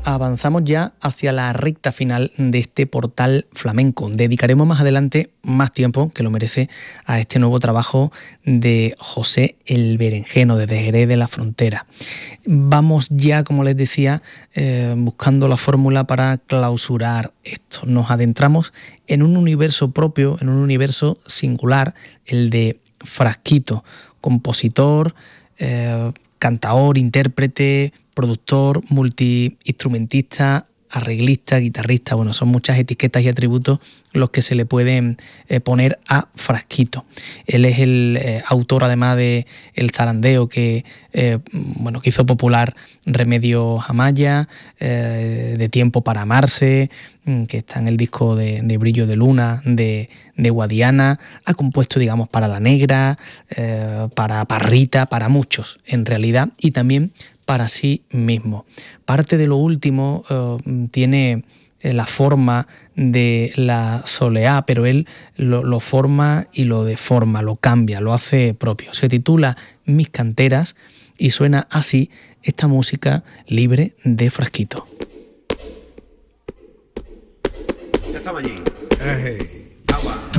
avanzamos ya hacia la recta final de este portal flamenco. Dedicaremos más adelante más tiempo, que lo merece, a este nuevo trabajo de José el Berenjeno, desde Jerez de la Frontera. Vamos ya, como les decía, buscando la fórmula para clausurar esto. Nos adentramos en un universo propio, en un universo singular, el de Frasquito, compositor, cantaor, intérprete, productor, multiinstrumentista, arreglista, guitarrista. Bueno, son muchas etiquetas y atributos los que se le pueden poner a Frasquito. Él es el autor, además de El zarandeo, que hizo popular Remedios Amaya, de Tiempo para amarse, que está en el disco de Brillo de Luna, de Guadiana. Ha compuesto, digamos, para La Negra, para Parrita, para muchos, en realidad, y también para sí mismo. Parte de lo último tiene la forma de la soleá, pero él lo forma y lo deforma, lo cambia, lo hace propio. Se titula Mis canteras y suena así esta música libre de Frasquito. Ya estaba allí. Hey.